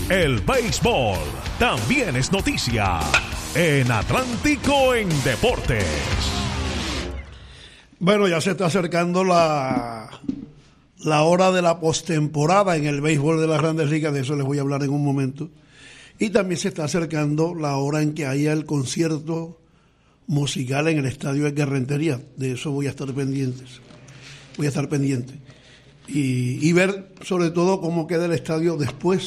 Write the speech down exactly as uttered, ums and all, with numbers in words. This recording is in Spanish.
El béisbol también es noticia en Atlántico en Deportes. Bueno, ya se está acercando la, la hora de la postemporada en el béisbol de las Grandes Ligas, de eso les voy a hablar en un momento. Y también se está acercando la hora en que haya el concierto musical en el estadio de Rentería. De eso voy a estar pendientes. Voy a estar pendiente. Y, y ver sobre todo cómo queda el estadio después